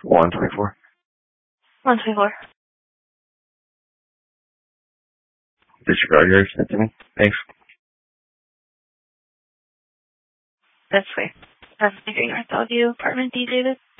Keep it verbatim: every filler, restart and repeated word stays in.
one twenty-four. one twenty-four. Disregard your sent to me. Thanks. That's great. That's the Green North Bellevue apartment, D. David.